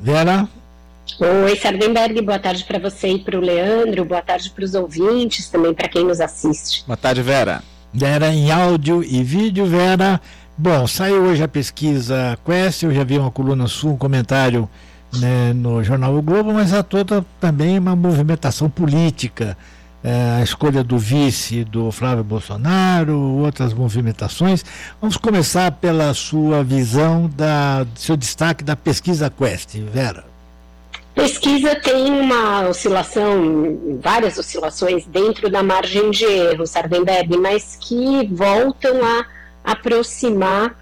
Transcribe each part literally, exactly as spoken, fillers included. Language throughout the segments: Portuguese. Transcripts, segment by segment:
Vera? Oi, Sardenberg, boa tarde para você e para o Leandro, boa tarde para os ouvintes, também para quem nos assiste. Boa tarde, Vera. Vera em áudio e vídeo, Vera. Bom, saiu hoje a pesquisa Quest, eu já vi uma coluna sua, um comentário, né, no jornal O Globo, mas há toda também uma movimentação política, é, a escolha do vice do Flávio Bolsonaro, outras movimentações. Vamos começar pela sua visão, da, seu destaque da pesquisa Quest, Vera. Pesquisa tem uma oscilação, várias oscilações dentro da margem de erro, Sardenberg, mas que voltam a aproximar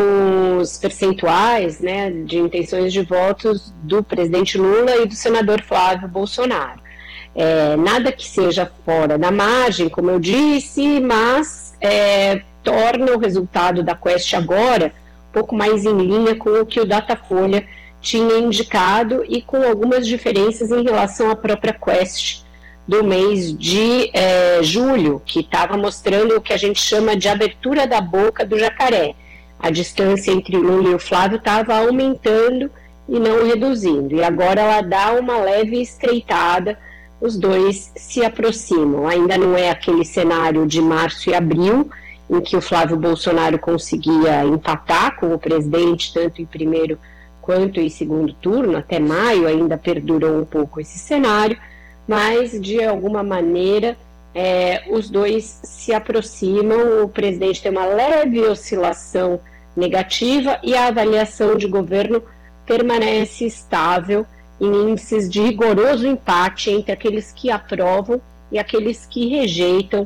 os percentuais, né, de intenções de votos do presidente Lula e do senador Flávio Bolsonaro. É, nada que seja fora da margem, como eu disse, mas é, torna o resultado da Quest agora um pouco mais em linha com o que o Datafolha tinha indicado e com algumas diferenças em relação à própria Quest do mês de eh, julho, que estava mostrando o que a gente chama de abertura da boca do jacaré. A distância entre o Lula e o Flávio estava aumentando e não reduzindo. E agora ela dá uma leve estreitada, os dois se aproximam. Ainda não é aquele cenário de março e abril, em que o Flávio Bolsonaro conseguia empatar com o presidente, tanto em primeiro quanto em segundo turno, até maio ainda perdurou um pouco esse cenário, mas de alguma maneira é, os dois se aproximam, o presidente tem uma leve oscilação negativa e a avaliação de governo permanece estável em índices de rigoroso empate entre aqueles que aprovam e aqueles que rejeitam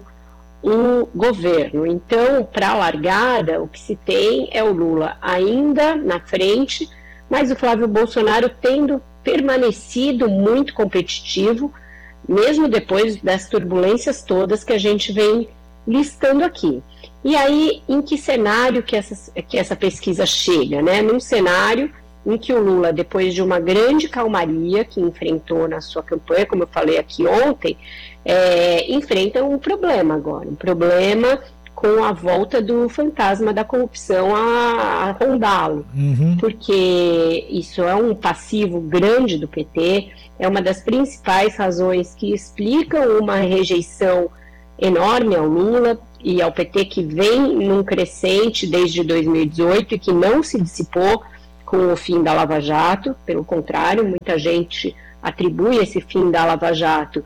o governo. Então, para a largada, o que se tem é o Lula ainda na frente, mas o Flávio Bolsonaro tendo permanecido muito competitivo, mesmo depois das turbulências todas que a gente vem listando aqui. E aí, em que cenário que essa, que essa pesquisa chega, né? Num cenário em que o Lula, depois de uma grande calmaria que enfrentou na sua campanha, como eu falei aqui ontem, é, enfrenta um problema agora, um problema com a volta do fantasma da corrupção a, a rondá-lo, uhum. Porque isso é um passivo grande do P T, é uma das principais razões que explicam uma rejeição enorme ao Lula e ao P T, que vem num crescente desde dois mil e dezoito e que não se dissipou com o fim da Lava Jato. Pelo contrário, muita gente atribui esse fim da Lava Jato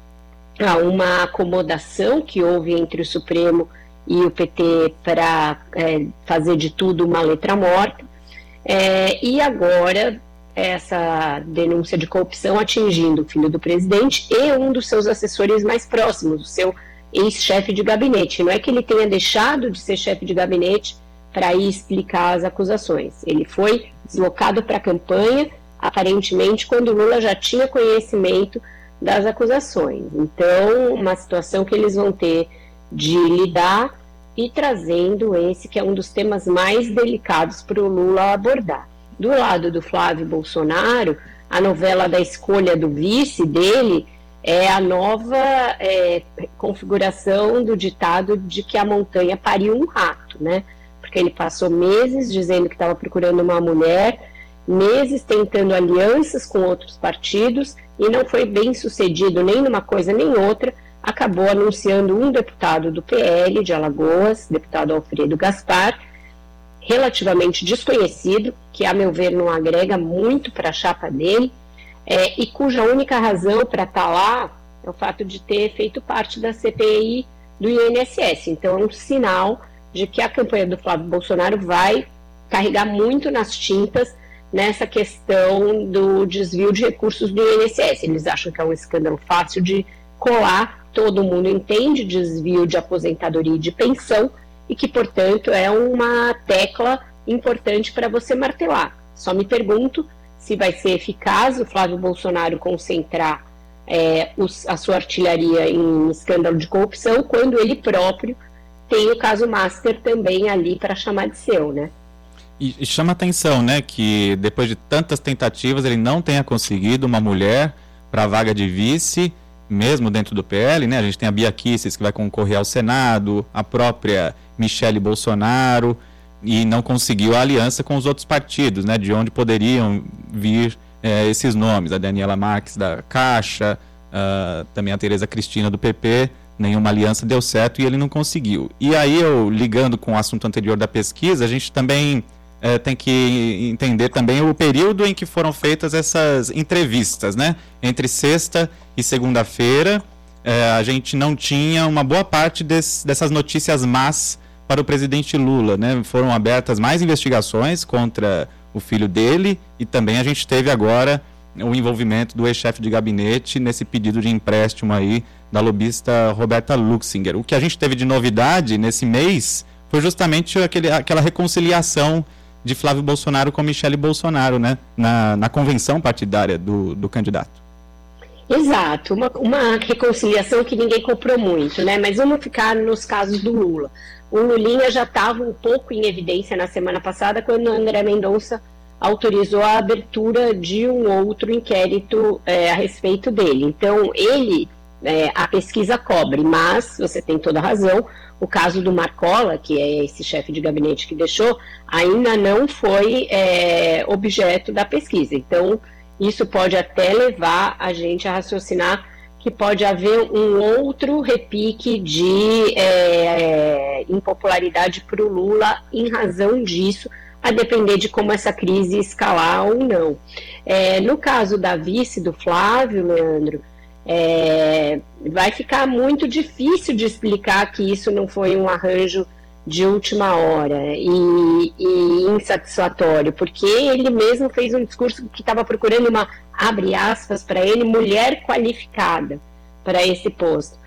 a uma acomodação que houve entre o Supremo e o P T para é, fazer de tudo uma letra morta, é, e agora essa denúncia de corrupção atingindo o filho do presidente e um dos seus assessores mais próximos, o seu ex-chefe de gabinete. Não é que ele tenha deixado de ser chefe de gabinete para ir explicar as acusações, ele foi deslocado para a campanha, aparentemente quando Lula já tinha conhecimento das acusações. Então, uma situação que eles vão ter de lidar e trazendo esse que é um dos temas mais delicados para o Lula abordar. Do lado do Flávio Bolsonaro, a novela da escolha do vice dele é a nova é, configuração do ditado de que a montanha pariu um rato, né? Porque ele passou meses dizendo que estava procurando uma mulher, meses tentando alianças com outros partidos e não foi bem sucedido nem numa coisa nem outra. Acabou anunciando um deputado do P L de Alagoas, deputado Alfredo Gaspar, relativamente desconhecido, que a meu ver não agrega muito para a chapa dele, é, e cuja única razão para estar lá é o fato de ter feito parte da C P I do I N S S. Então é um sinal de que a campanha do Flávio Bolsonaro vai carregar muito nas tintas nessa questão do desvio de recursos do I N S S. Eles acham que é um escândalo fácil de colar. Todo mundo entende desvio de aposentadoria e de pensão e que, portanto, é uma tecla importante para você martelar. Só me pergunto se vai ser eficaz o Flávio Bolsonaro concentrar é, os, a sua artilharia em escândalo de corrupção quando ele próprio tem o caso Master também ali para chamar de seu, né? E, e chama atenção, né, que depois de tantas tentativas ele não tenha conseguido uma mulher para a vaga de vice, mesmo dentro do P L, né? A gente tem a Bia Kicis, que vai concorrer ao Senado, a própria Michele Bolsonaro, e não conseguiu a aliança com os outros partidos, né? De onde poderiam vir é, esses nomes, a Daniela Marques da Caixa, uh, também a Tereza Cristina do P P, nenhuma aliança deu certo e ele não conseguiu. E aí, eu ligando com o assunto anterior da pesquisa, a gente também é, tem que entender também o período em que foram feitas essas entrevistas, né? Entre sexta e segunda-feira, é, a gente não tinha uma boa parte desse, dessas notícias más para o presidente Lula, né? Foram abertas mais investigações contra o filho dele e também a gente teve agora o envolvimento do ex-chefe de gabinete nesse pedido de empréstimo aí da lobista Roberta Luxinger. O que a gente teve de novidade nesse mês foi justamente aquele, aquela reconciliação de Flávio Bolsonaro com Michele Bolsonaro, né? Na, na convenção partidária do, do candidato. Exato, uma, uma reconciliação que ninguém comprou muito, né? Mas vamos ficar nos casos do Lula. O Lulinha já estava um pouco em evidência na semana passada quando André Mendonça autorizou a abertura de um outro inquérito é, a respeito dele. Então, ele, é, a pesquisa cobre, mas, você tem toda a razão, o caso do Marcola, que é esse chefe de gabinete que deixou, ainda não foi é, objeto da pesquisa. Então, isso pode até levar a gente a raciocinar que pode haver um outro repique de é, impopularidade para o Lula em razão disso, a depender de como essa crise escalar ou não. É, no caso da vice do Flávio, Leandro, é, vai ficar muito difícil de explicar que isso não foi um arranjo de última hora e, e insatisfatório, porque ele mesmo fez um discurso que estava procurando uma, abre aspas para ele, mulher qualificada para esse posto.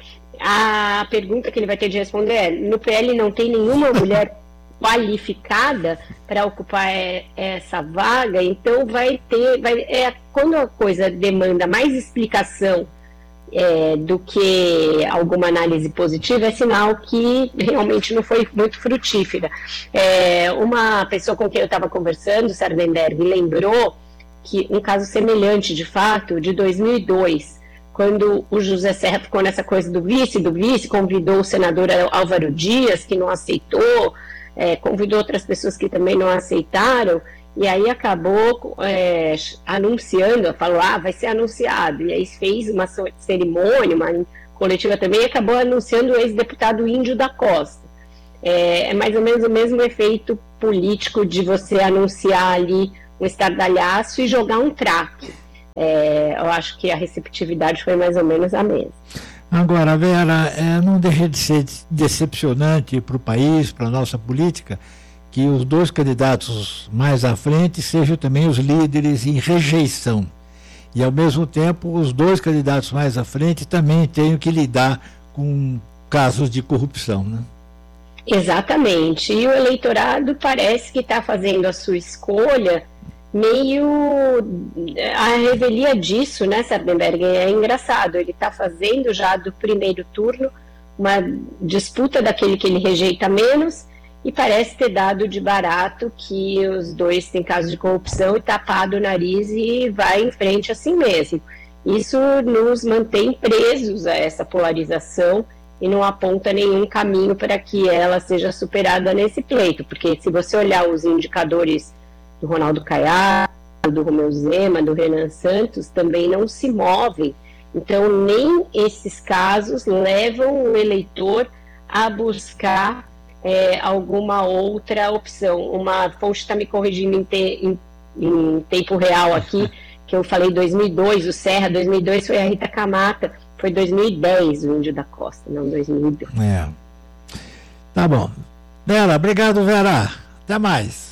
A pergunta que ele vai ter de responder é, no P L não tem nenhuma mulher qualificada para ocupar essa vaga, então vai ter, vai, é, quando a coisa demanda mais explicação é, do que alguma análise positiva, é sinal que realmente não foi muito frutífera. É, uma pessoa com quem eu estava conversando, Sardenberg, lembrou que um caso semelhante, de fato, de dois mil e dois, quando o José Serra ficou nessa coisa do vice, do vice, convidou o senador Álvaro Dias, que não aceitou, É, convidou outras pessoas que também não aceitaram, e aí acabou é, anunciando, falou, ah, vai ser anunciado, e aí fez uma cerimônia, uma coletiva também, e acabou anunciando o ex-deputado Índio da Costa. É, é mais ou menos o mesmo efeito político de você anunciar ali um estardalhaço e jogar um traque. É, eu acho que a receptividade foi mais ou menos a mesma. Agora, Vera, é, não deixa de ser decepcionante para o país, para a nossa política, que os dois candidatos mais à frente sejam também os líderes em rejeição. E, ao mesmo tempo, os dois candidatos mais à frente também tenham que lidar com casos de corrupção, né? Exatamente. E o eleitorado parece que está fazendo a sua escolha meio a revelia disso, né, Sardenberg? É engraçado, ele está fazendo já do primeiro turno uma disputa daquele que ele rejeita menos e parece ter dado de barato que os dois têm caso de corrupção e tapado o nariz e vai em frente assim mesmo. Isso nos mantém presos a essa polarização e não aponta nenhum caminho para que ela seja superada nesse pleito, porque se você olhar os indicadores do Ronaldo Caiado, do Romeu Zema, do Renan Santos, também não se movem. Então, nem esses casos levam o eleitor a buscar é, alguma outra opção. Uma fonte está me corrigindo em, te, em, em tempo real aqui, que eu falei dois mil e dois, o Serra, dois mil e dois foi a Rita Camata, foi dois mil e dez o Índio da Costa, não dois mil e dois. É. Tá bom. Vera, obrigado, Vera. Até mais.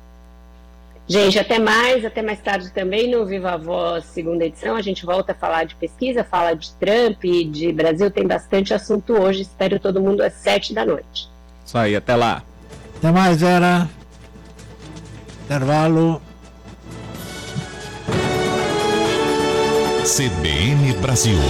Gente, até mais, até mais tarde também no Viva a Voz segunda edição. A gente volta a falar de pesquisa, fala de Trump, de Brasil, tem bastante assunto hoje. Espero todo mundo às sete da noite. Isso aí, até lá. Até mais, Vera. Intervalo. C B N Brasil.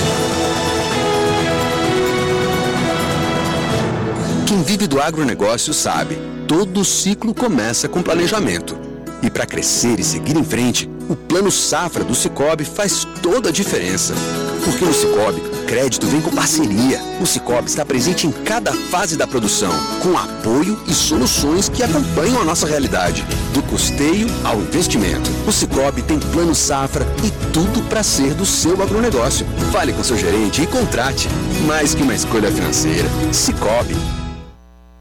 Quem vive do agronegócio sabe, todo ciclo começa com planejamento. E para crescer e seguir em frente, o Plano Safra do Sicoob faz toda a diferença. Porque no Sicoob, crédito vem com parceria. O Sicoob está presente em cada fase da produção, com apoio e soluções que acompanham a nossa realidade. Do custeio ao investimento. O Sicoob tem plano safra e tudo para ser do seu agronegócio. Fale com seu gerente e contrate. Mais que uma escolha financeira. Sicoob.